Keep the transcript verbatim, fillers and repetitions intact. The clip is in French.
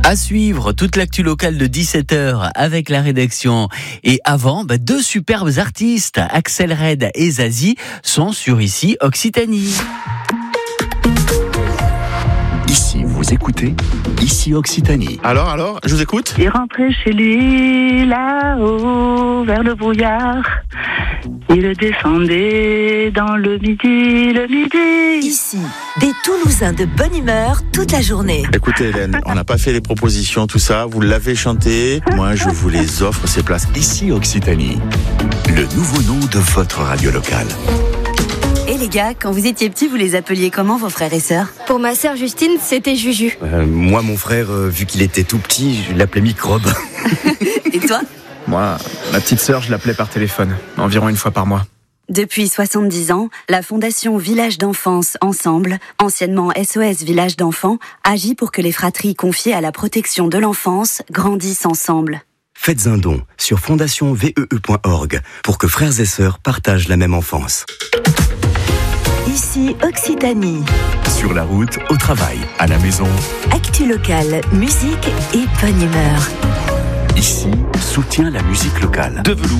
À suivre, toute l'actu locale de dix-sept heures avec la rédaction. Et avant, bah, deux superbes artistes, Axel Red et Zazie, sont sur Ici Occitanie. Ici, vous écoutez Ici Occitanie. Alors, alors, je vous écoute. Il rentrait chez lui, là-haut, vers le brouillard. Il descendait dans le midi, le midi. Ici, des Toulousains de bonne humeur toute la journée. Écoutez Hélène, on n'a pas fait les propositions, tout ça, vous l'avez chanté. Moi, je vous les offre, ces places. Ici Occitanie, le nouveau nom de votre radio locale. Et les gars, quand vous étiez petits, vous les appeliez comment vos frères et sœurs? Pour ma sœur Justine, c'était Juju. Euh, moi, mon frère, euh, vu qu'il était tout petit, je l'appelais Microbe. Et toi? Moi, ma petite sœur, je l'appelais par téléphone, environ une fois par mois. Depuis soixante-dix ans, la Fondation Village d'Enfance Ensemble, anciennement S O S Village d'Enfants, agit pour que les fratries confiées à la protection de l'enfance grandissent ensemble. Faites un don sur fondation V E E point org pour que frères et sœurs partagent la même enfance. Ici Occitanie. Sur la route, au travail, à la maison. Actu locale, musique et bonne humeur. Ici, soutient la musique locale. De velours.